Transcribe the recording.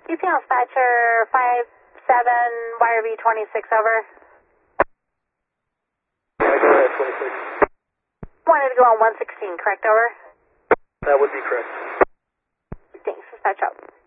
UPL dispatcher 57 YRV 26 over. Go ahead, 26. Wanted to go on 116, correct, over? That would be correct. Thanks, dispatch out.